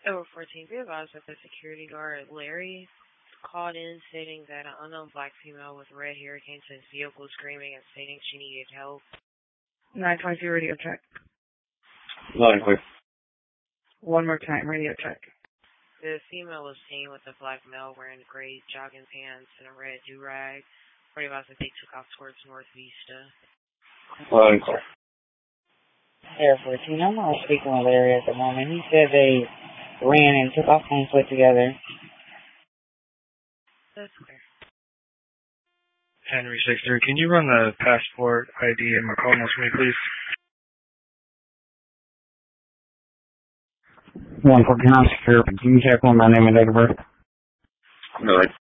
Over 14, be advised that the security guard, Larry, called in stating that an unknown black female with red hair came to his vehicle screaming and stating she needed help. 922 radio check. Loud and clear. One more time, radio check. The female was seen with a black male wearing gray jogging pants and a red do-rag. Be advised that they took off towards North Vista. Loud and clear. Air 14, I'm not speaking with Larry at the moment. He said they ran and took off on foot together. That's clear. Henry 63, can you run the passport ID and McCollum for me, please? 149 secure. Can you check on my name and date of birth? No,